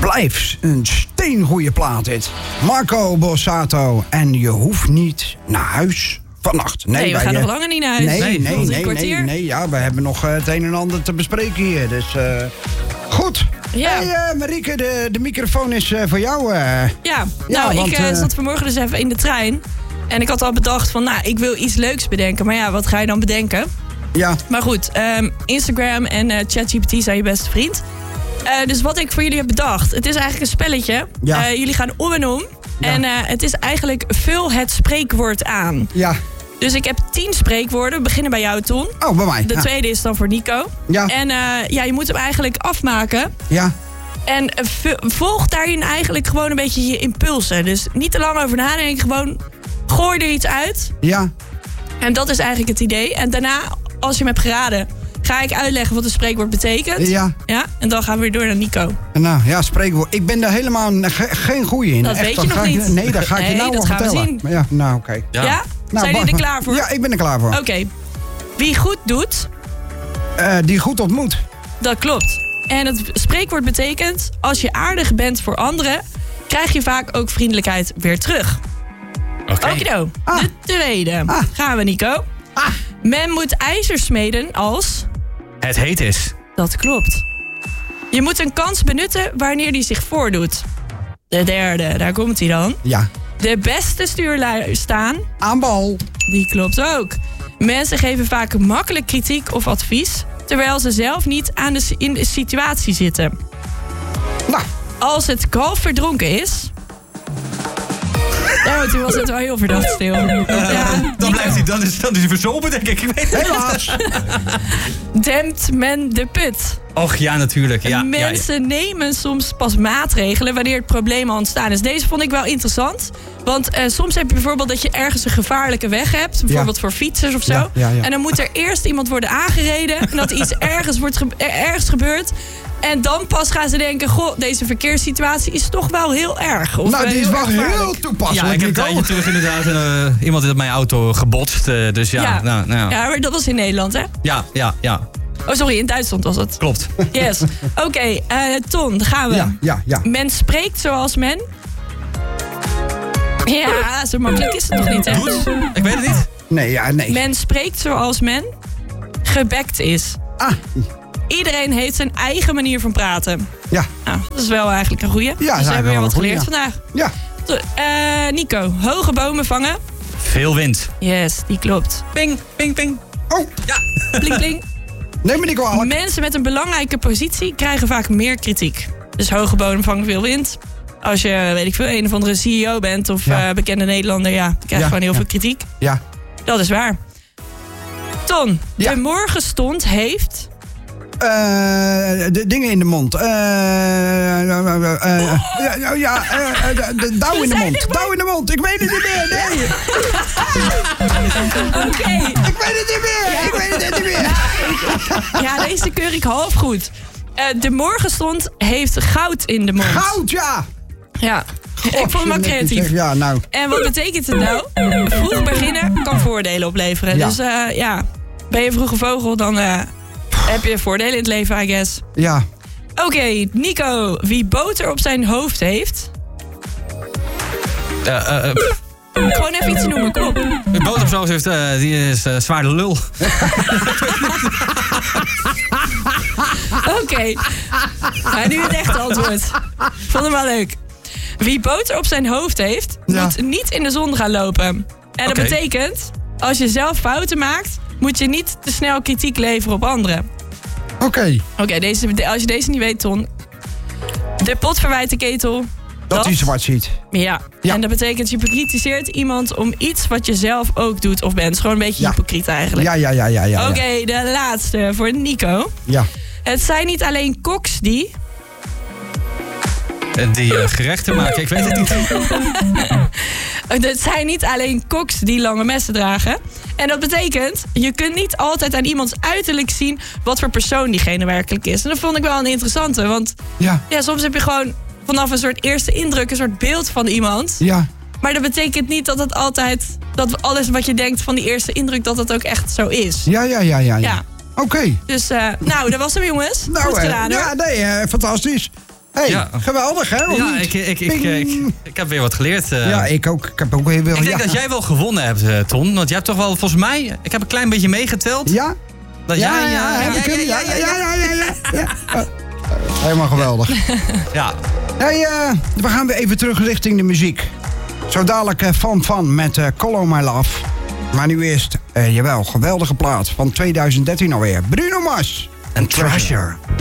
blijft een steengoeie plaat dit. Marco Borsato en je hoeft niet naar huis vannacht. Nee, we gaan nog langer niet naar huis. Nee, ja, we hebben nog het een en ander te bespreken hier. Dus goed. Ja. Hey, Marieke, de microfoon is voor jou. Ik zat vanmorgen dus even in de trein. En ik had al bedacht van, ik wil iets leuks bedenken. Maar ja, wat ga je dan bedenken? Ja. Maar goed, Instagram en ChatGPT zijn je beste vriend. Dus wat ik voor jullie heb bedacht. Het is eigenlijk een spelletje. Ja. Jullie gaan om en om. Ja. En het is eigenlijk vul het spreekwoord aan. Ja. Dus ik heb 10 spreekwoorden. We beginnen bij jou, Ton. Oh, bij mij. De tweede is dan voor Nico. Ja. En je moet hem eigenlijk afmaken. Ja. En volg daarin eigenlijk gewoon een beetje je impulsen. Dus niet te lang over nadenken. Gewoon gooi er iets uit. Ja. En dat is eigenlijk het idee. En daarna, als je hem hebt geraden, ga ik uitleggen wat een spreekwoord betekent. Ja. En dan gaan we weer door naar Nico. Nou, ja, spreekwoord. Ik ben daar helemaal geen goeie in. Dat Echt, weet je nog niet. Nee, dat ga ik je nou wel vertellen. Dat gaan we zien. Ja, nou, oké. Ja? Nou, zijn jullie er klaar voor? Ja, ik ben er klaar voor. Oké. Wie goed doet, die goed ontmoet. dat klopt. En het spreekwoord betekent, als je aardig bent voor anderen, krijg je vaak ook vriendelijkheid weer terug. Oké. Okido. De tweede. Gaan we, Nico. Men moet ijzer smeden als... Het heet is. Dat klopt. Je moet een kans benutten wanneer die zich voordoet. De derde, daar komt hij dan. Ja. De beste stuurlui staan. Aan bal. Die klopt ook. Mensen geven vaak makkelijk kritiek of advies, terwijl ze zelf niet in de situatie zitten. Nou. Als het kalf verdronken is... Oh, toen was het wel heel verdacht stil. Dan blijft hij, dan is hij verzopen, denk ik. Ik weet het Helaas. Dempt men de put. Och, ja, natuurlijk. Ja, Mensen nemen soms pas maatregelen wanneer het probleem al ontstaan is. Deze vond ik wel interessant. Want soms heb je bijvoorbeeld dat je ergens een gevaarlijke weg hebt. Bijvoorbeeld voor fietsers of zo. Ja. En dan moet er eerst iemand worden aangereden. En dat er iets ergens gebeurt. En dan pas gaan ze denken, goh, deze verkeerssituatie is toch wel heel erg. Of, nou, die is wel gevaarlijk. heel toepasselijk. Ja, ik heb een tijdje terug inderdaad iemand in mijn auto gebotst. Dus ja. Ja. Nou. Ja, maar dat was in Nederland, hè? Ja. Oh, sorry, in Duitsland was het. Klopt. Yes. Oké, Ton, daar gaan we. Ja. Men spreekt zoals men... Ja, zo makkelijk is het nog niet, hè? Doet? Ik weet het niet. Nee. Men spreekt zoals men gebekt is. Iedereen heeft zijn eigen manier van praten. Ja. Nou, dat is wel eigenlijk een goeie. Ja, dus we hebben weer wat geleerd vandaag. Ja. Nico, hoge bomen vangen. Veel wind. Yes, die klopt. Ping, ping, ping. Oh. Ja. Pling, pling. Neem me niet kwalijk. Mensen met een belangrijke positie krijgen vaak meer kritiek. Dus hoge bomen vangen veel wind. Als je, weet ik veel, een of andere CEO bent of bekende Nederlander, dan krijg je gewoon heel veel kritiek. Ja. Dat is waar. Ton, de morgenstond heeft... de dingen in de mond. De dauw in de mond. Dauw in de mond. Ik weet het niet meer. Nee. Oké. Ik weet het niet meer. Ja, deze keur ik half goed. De morgenstond heeft goud in de mond. Goud, ja. Ja. Ik vond hem wel creatief. Ja, nou. En wat betekent het nou? Vroeg beginnen kan voordelen opleveren. Ja. Dus ben je een vroege vogel, dan heb je voordelen in het leven, I guess. Ja. Oké, Nico. Wie boter op zijn hoofd heeft... Gewoon even iets noemen, kom op. Wie boter op zijn hoofd heeft, die is zwaar de lul. Oké. Nou, nu het echte antwoord. Vond hem wel leuk. Wie boter op zijn hoofd heeft, moet niet in de zon gaan lopen. En dat betekent, als je zelf fouten maakt, moet je niet te snel kritiek leveren op anderen. Oké, als je deze niet weet, Ton. De pot verwijt de ketel. dat hij zwart ziet. Ja. En dat betekent, je bekritiseert iemand om iets wat je zelf ook doet of bent. Het is gewoon een beetje hypocriet eigenlijk. Ja. Oké, de laatste voor Nico. Ja. Het zijn niet alleen koks die... Die gerechten maken, ik weet het niet. Het zijn niet alleen koks die lange messen dragen. En dat betekent, je kunt niet altijd aan iemands uiterlijk zien wat voor persoon diegene werkelijk is. En dat vond ik wel een interessante, want soms heb je gewoon vanaf een soort eerste indruk een soort beeld van iemand. Ja. Maar dat betekent niet dat het altijd, dat alles wat je denkt van die eerste indruk, dat het ook echt zo is. Ja. Oké. Dus, dat was hem, jongens. Goed gedaan, hoor. fantastisch. Hey, Ja. geweldig, hè? Of Ja, niet? ik heb weer wat geleerd. Ja, ik ook. Ik heb ook heel veel... Ik denk dat jij wel gewonnen hebt, Ton. Want jij hebt toch wel, volgens mij... Ik heb een klein beetje meegeteld. Ja? Dat Ja, jij... heb ik hem? Ja. Helemaal geweldig. Ja. Hey, we gaan weer even terug richting de muziek. Zo dadelijk Van met Call My Love. Maar nu eerst, jawel, geweldige plaat van 2013 alweer. Bruno Mars en Treasure.